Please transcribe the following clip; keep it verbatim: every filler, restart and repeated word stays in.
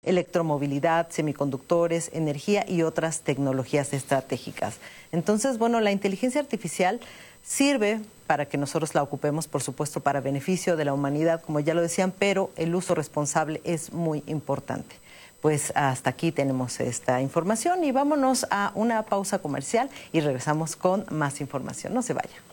electromovilidad, semiconductores, energía y otras tecnologías estratégicas. Entonces, bueno, la inteligencia artificial sirve para que nosotros la ocupemos, por supuesto, para beneficio de la humanidad, como ya lo decían, pero el uso responsable es muy importante. Pues hasta aquí tenemos esta información y vámonos a una pausa comercial y regresamos con más información. No se vaya.